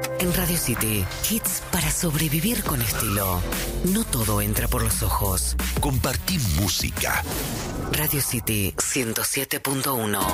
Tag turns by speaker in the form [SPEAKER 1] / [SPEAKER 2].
[SPEAKER 1] En Radio City, hits para sobrevivir con estilo. No todo entra por los ojos.
[SPEAKER 2] Compartí música.
[SPEAKER 1] Radio City 107.1.